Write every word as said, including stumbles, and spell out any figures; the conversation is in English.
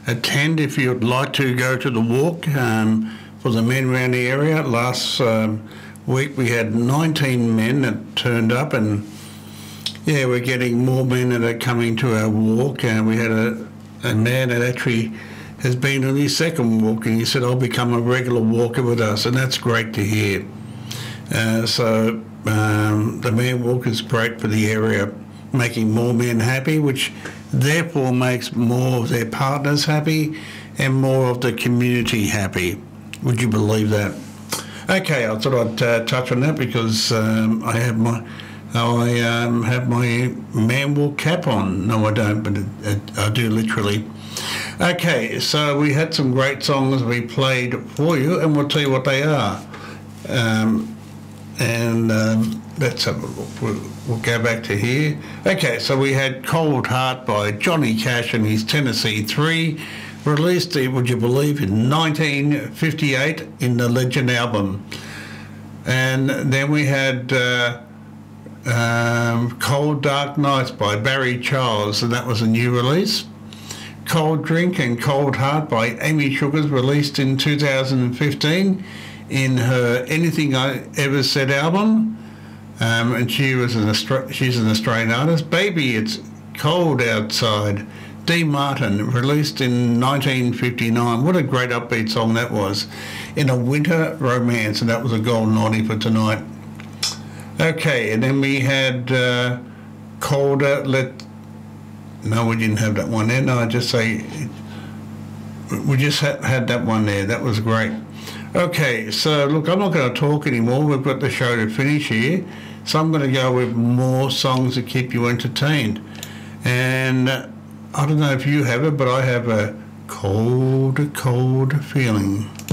attend if you'd like to go to the walk um, for the men around the area. Last um, week we had nineteen men that turned up, and yeah, we're getting more men that are coming to our walk. And we had a, a man that actually has been on his second walk, and he said, I'll become a regular walker with us, and that's great to hear. Uh, so um, the man walk is great for the area, making more men happy, which therefore makes more of their partners happy and more of the community happy. Would you believe that? Okay, I thought I'd uh, touch on that because um, I have my I um, have my man walk cap on. No, I don't, but it, it, I do literally. Okay, so we had some great songs we played for you, and we'll tell you what they are. Um, and um, let's have a look. We'll, we'll go back to here. Okay, so we had Cold Heart by Johnny Cash and his Tennessee Three, released, would you believe, in nineteen fifty-eight in the Legend album. And then we had uh, um, Cold Dark Nights by Barry Charles, and that was a new release. Cold Drink and Cold Heart by Amy Sugars, released in two thousand fifteen in her Anything I Ever Said album. Um, and she was an Austra- she's an Australian artist. Baby, It's Cold Outside, Dee Martin, released in nineteen fifty-nine. What a great upbeat song that was. In a Winter Romance, and that was a gold ninety for tonight. Okay, and then we had uh, Colder Let... No, we didn't have that one there. No, I just say... We just had, had that one there. That was great. Okay, so look, I'm not going to talk anymore. We've got the show to finish here. So I'm going to go with more songs that keep you entertained. And uh, I don't know if you have it, but I have a cold, cold feeling.